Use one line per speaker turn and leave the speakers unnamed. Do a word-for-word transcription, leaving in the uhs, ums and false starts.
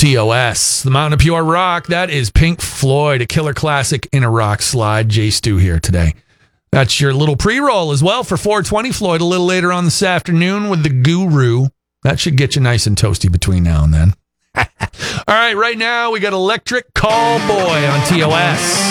T O S, the Mountain of Pure Rock. That is Pink Floyd, a killer classic in a rock slide. Jay Stu here today. That's your little pre-roll as well for four twenty Floyd a little later on this afternoon with the Guru. That should get you nice and toasty between now and then. All right, right now we got Electric Callboy on T O S.